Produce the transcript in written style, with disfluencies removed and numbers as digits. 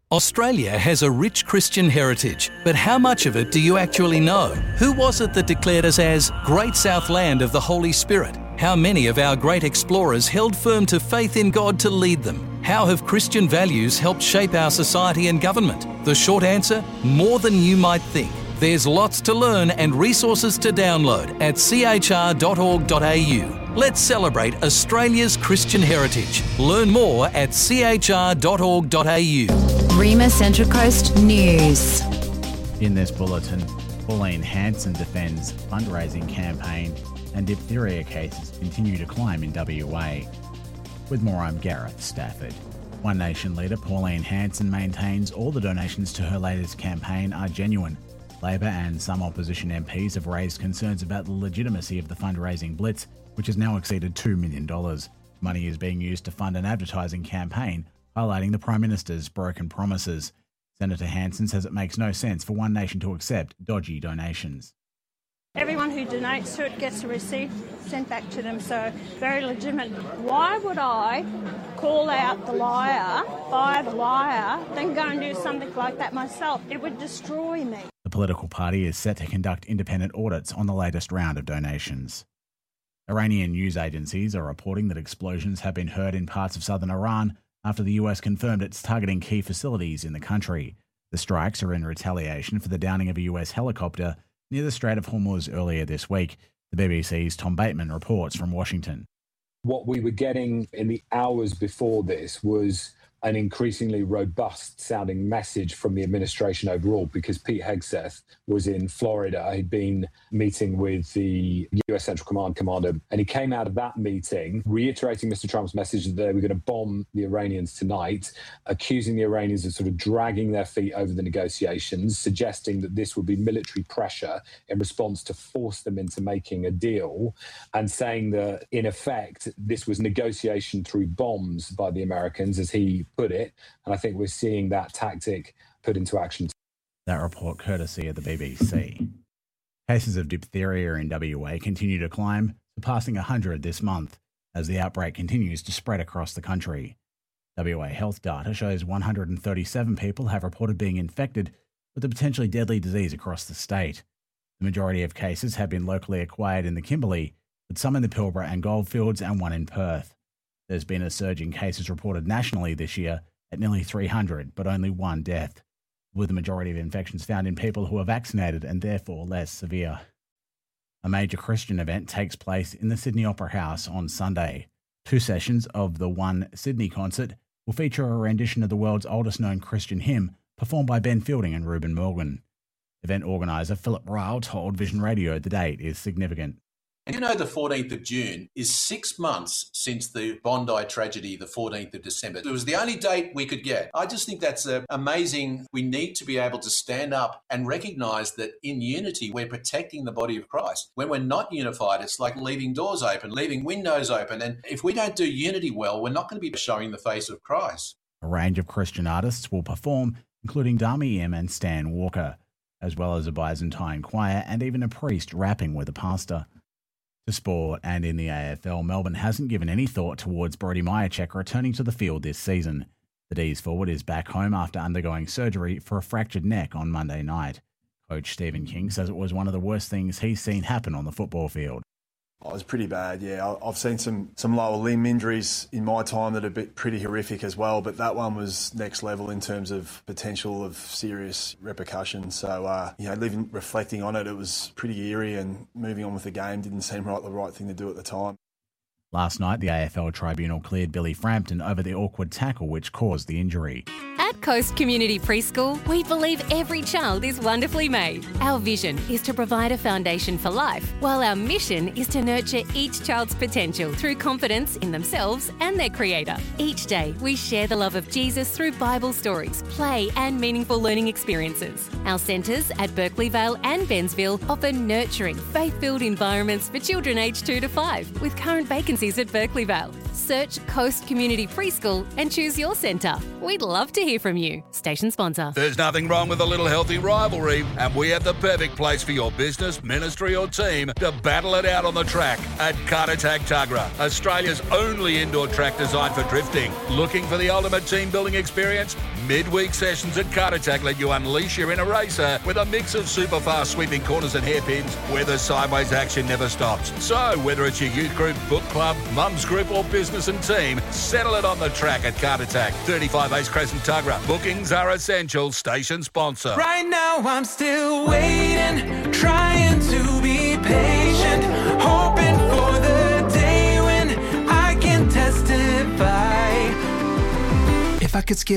Australia has a rich Christian heritage, but how much of it do you actually know? Who was it that declared us as Great South Land of the Holy Spirit? How many of our great explorers held firm to faith in God to lead them? How have Christian values helped shape our society and government? The short answer, more than you might think. There's lots to learn and resources to download at chr.org.au. Let's celebrate Australia's Christian heritage. Learn more at chr.org.au. Rima Central Coast News. In this bulletin, Pauline Hanson defends fundraising campaign and diphtheria cases continue to climb in WA. With more, I'm Gareth Stafford. One Nation leader Pauline Hanson maintains all the donations to her latest campaign are genuine. Labor and some opposition MPs have raised concerns about the legitimacy of the fundraising blitz, which has now exceeded $2 million. Money is being used to fund an advertising campaign highlighting the Prime Minister's broken promises. Senator Hanson says it makes no sense for One Nation to accept dodgy donations. Everyone who donates to it gets a receipt sent back to them, so very legitimate. Why would I call out the liar, fire the liar, then go and do something like that myself? It would destroy me. The political party is set to conduct independent audits on the latest round of donations. Iranian news agencies are reporting that explosions have been heard in parts of southern Iran after the US confirmed it's targeting key facilities in the country. The strikes are in retaliation for the downing of a US helicopter near the Strait of Hormuz earlier this week. The BBC's Tom Bateman reports from Washington. What we were getting in the hours before this was an increasingly robust sounding message from the administration overall, because Pete Hegseth was in Florida. He'd been meeting with the US Central Command commander, and he came out of that meeting reiterating Mr. Trump's message that they were going to bomb the Iranians tonight, accusing the Iranians of sort of dragging their feet over the negotiations, suggesting that this would be military pressure in response to force them into making a deal, and saying that, in effect, this was negotiation through bombs by the Americans, as he put it. And I think we're seeing that tactic put into action. That report courtesy of the BBC. Cases of diphtheria in WA continue to climb, surpassing 100 this month, as the outbreak continues to spread across the country. WA health data shows 137 people have reported being infected with the potentially deadly disease across the state. The majority of cases have been locally acquired in the Kimberley, with some in the Pilbara and Goldfields and one in Perth. There's been a surge in cases reported nationally this year at nearly 300, but only one death, with the majority of infections found in people who are vaccinated and therefore less severe. A major Christian event takes place in the Sydney Opera House on Sunday. 2 sessions of the One Sydney concert will feature a rendition of the world's oldest known Christian hymn, performed by Ben Fielding and Reuben Morgan. Event organiser Philip Ryle told Vision Radio the date is significant. And you know, the 14th of June is 6 months since the Bondi tragedy, the 14th of December. It was the only date we could get. I just think that's amazing. We need to be able to stand up and recognise that in unity, we're protecting the body of Christ. When we're not unified, it's like leaving doors open, leaving windows open. And if we don't do unity well, we're not going to be showing the face of Christ. A range of Christian artists will perform, including Dami M and Stan Walker, as well as a Byzantine choir and even a priest rapping with a pastor. To sport, and in the AFL, Melbourne hasn't given any thought towards Brodie Mihocek returning to the field this season. The D's forward is back home after undergoing surgery for a fractured neck on Monday night. Coach Stephen King says it was one of the worst things he's seen happen on the football field. Oh, it was pretty bad, yeah. I've seen some lower limb injuries in my time that are pretty horrific as well, but that one was next level in terms of potential of serious repercussions. So, reflecting on it, it was pretty eerie, and moving on with the game didn't seem the right thing to do at the time. Last night, the AFL Tribunal cleared Billy Frampton over the awkward tackle which caused the injury. At Coast Community Preschool, we believe every child is wonderfully made. Our vision is to provide a foundation for life, while our mission is to nurture each child's potential through confidence in themselves and their Creator. Each day, we share the love of Jesus through Bible stories, play and meaningful learning experiences. Our centres at Berkeley Vale and Bensville offer nurturing, faith-filled environments for children aged 2 to 5, with current vacancies at Berkeley Vale. Search Coast Community Preschool and choose your centre. We'd love to hear from you. Station sponsor. There's nothing wrong with a little healthy rivalry, and we have the perfect place for your business, ministry or team to battle it out on the track at Kartatag Tuggerah, Australia's only indoor track designed for drifting. Looking for the ultimate team building experience? Midweek sessions at Kartatag let you unleash your inner racer with a mix of super fast sweeping corners and hairpins where the sideways action never stops. So whether it's your youth group, book club, mum's group or business and team, settle it on the track at Kartatag, 35 Ace Crescent Tuggerah. Bookings are essential. Station sponsor. Right now I'm still waiting, trying to be patient, hoping for the day when I can testify. If I could skip